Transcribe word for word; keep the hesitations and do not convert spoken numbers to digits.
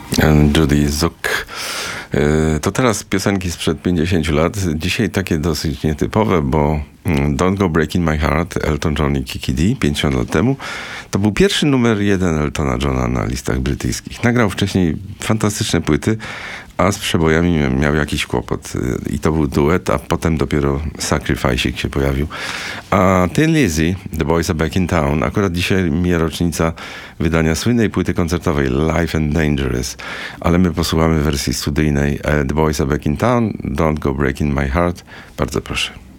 Judy Zook. To teraz piosenki sprzed pięćdziesięciu lat. Dzisiaj takie dosyć nietypowe, bo Don't Go Breaking My Heart, Elton John i Kiki Dee, pięćdziesiąt lat temu. To był pierwszy numer jeden Eltona Johna na listach brytyjskich. Nagrał wcześniej fantastyczne płyty, a z przebojami miał jakiś kłopot. I to był duet, a potem dopiero Sacrifice się pojawił. A Thin Lizzy, The Boys Are Back in Town, akurat dzisiaj mija rocznica wydania słynnej płyty koncertowej Life and Dangerous, ale my posłuchamy wersji studyjnej The Boys Are Back in Town, Don't Go Breaking My Heart. Bardzo proszę.